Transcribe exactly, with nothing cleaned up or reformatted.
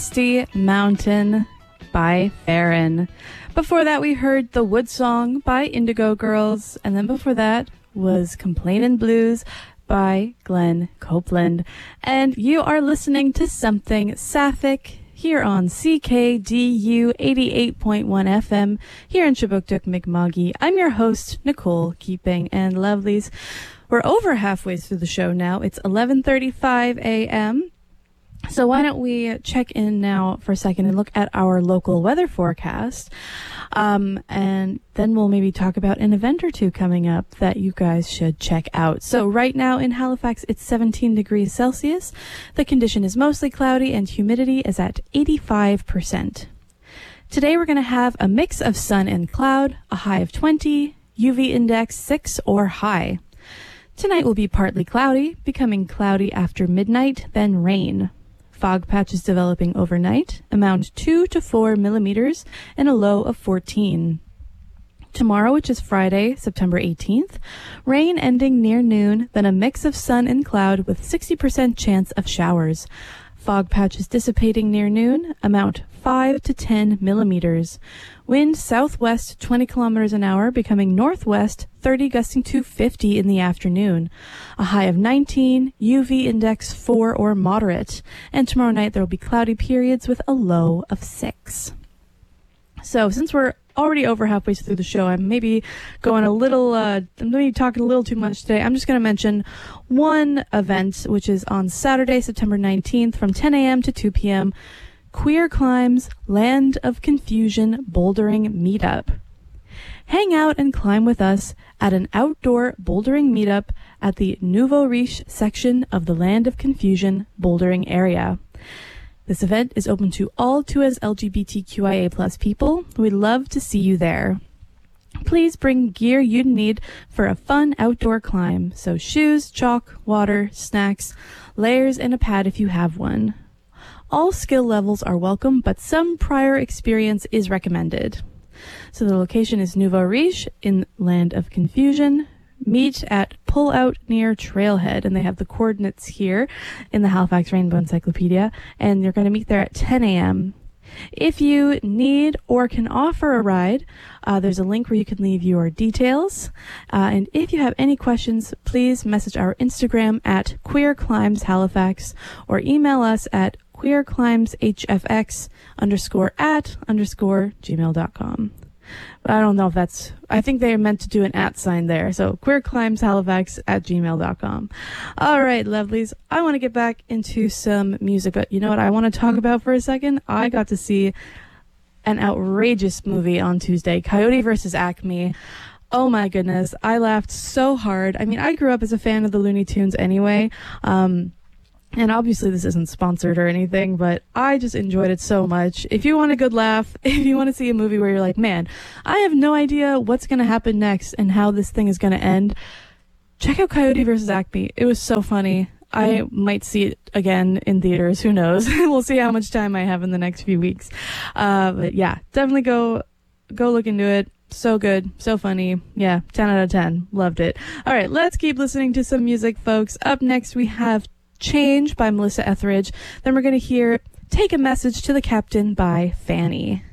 Misty Mountain by Farron. Before that, we heard The Wood Song by Indigo Girls, and then before that was Complainin' Blues by Glenn Copeland. And you are listening to Something Sapphic here on C K D U eighty-eight point one F M here in Chibuktuk, Mi'kma'ki. I'm your host, Nicole Keeping, and lovelies, we're over halfway through the show now. It's eleven thirty-five a.m., so why don't we check in now for a second and look at our local weather forecast. Um, and then we'll maybe talk about an event or two coming up that you guys should check out. So right now in Halifax, it's seventeen degrees Celsius. The condition is mostly cloudy and humidity is at eighty-five percent. Today we're going to have a mix of sun and cloud, a high of twenty, U V index six or high. Tonight will be partly cloudy, becoming cloudy after midnight, then rain. Fog patches developing overnight, amount two to four millimeters, and a low of fourteen. Tomorrow, which is Friday, September eighteenth, rain ending near noon, then a mix of sun and cloud with sixty percent chance of showers. Fog patches dissipating near noon, amount five to ten millimeters. Wind southwest twenty kilometers an hour, becoming northwest thirty, gusting to fifty in the afternoon. A high of nineteen, U V index four or moderate. And tomorrow night there will be cloudy periods with a low of six. So since we're already over halfway through the show, I'm maybe going a little, uh, I'm maybe talking a little too much today. I'm just going to mention one event, which is on Saturday, September nineteenth from ten a.m. to two p.m. Queer Climbs Land of Confusion Bouldering Meetup. Hang out and climb with us at an outdoor bouldering meetup at the Nouveau Riche section of the Land of Confusion bouldering area. This event is open to all T U A's L G B T Q I A plus people. We'd love to see you there. Please bring gear you'd need for a fun outdoor climb. So shoes, chalk, water, snacks, layers, and a pad if you have one. All skill levels are welcome, but some prior experience is recommended. So the location is Nouveau Riche in Land of Confusion. Meet at Pull Out near Trailhead, and they have the coordinates here in the Halifax Rainbow Encyclopedia, and you're going to meet there at ten a.m. If you need or can offer a ride, uh, there's a link where you can leave your details. Uh, and if you have any questions, please message our Instagram at Queer Climbs Halifax or email us at queerclimbshfx underscore at underscore gmail dot com. I don't know if that's, I think they are meant to do an at sign there. So queerclimbshalifax at gmail dot com. All right, lovelies. I want to get back into some music, but you know what I want to talk about for a second? I got to see an outrageous movie on Tuesday, Coyote versus Acme. Oh my goodness. I laughed so hard. I mean, I grew up as a fan of the Looney Tunes anyway. Um, And obviously this isn't sponsored or anything, but I just enjoyed it so much. If you want a good laugh, if you want to see a movie where you're like, man, I have no idea what's going to happen next and how this thing is going to end, check out Coyote versus Acme. It was so funny. I might see it again in theaters. Who knows? We'll see how much time I have in the next few weeks. Uh, but yeah, definitely go, go look into it. So good. So funny. Yeah. ten out of ten. Loved it. All right. Let's keep listening to some music, folks. Up next, we have Change by Melissa Etheridge. Then we're going to hear Take a Message to the Captain by Fanny.